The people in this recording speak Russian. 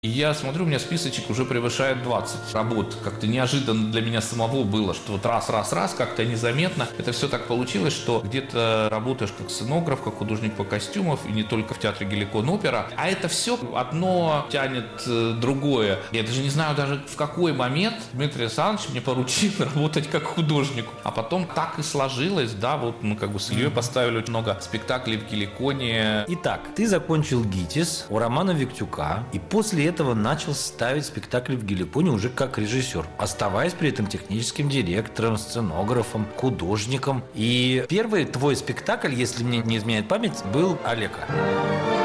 И я смотрю, у меня списочек уже превышает 20 работ. Как-то неожиданно для меня самого было, что вот раз, как-то незаметно. Это все так получилось, что где-то работаешь как сценограф, как художник по костюмам, и не только в театре Геликон опера. А это все одно тянет другое. Я даже не знаю, даже в какой момент Дмитрий Александрович мне поручил работать как художнику. А потом так и сложилось, да, вот мы как бы с Ильей поставили очень много спектаклей в Геликоне. Итак, ты закончил ГИТИС у Романа Виктюка, и после этого начал ставить спектакли в Геликоне уже как режиссер, оставаясь при этом техническим директором, сценографом, художником. И первый твой спектакль, если мне не изменяет память, был «Олега».